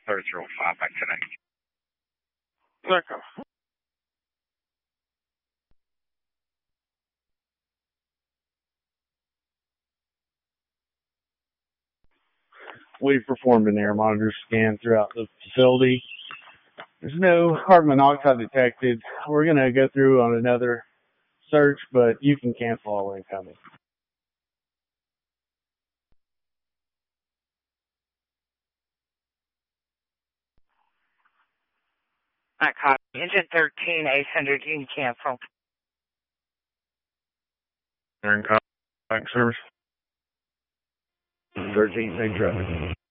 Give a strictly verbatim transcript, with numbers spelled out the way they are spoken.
thirty oh five, back today. Echo. We've performed an air monitor scan throughout the facility. There's no carbon monoxide detected. We're going to go through on another search, but you can cancel all incoming. I copy. Engine thirteen, eight hundred, you can cancel. They're in contact service. thirteen, thanks, Robert.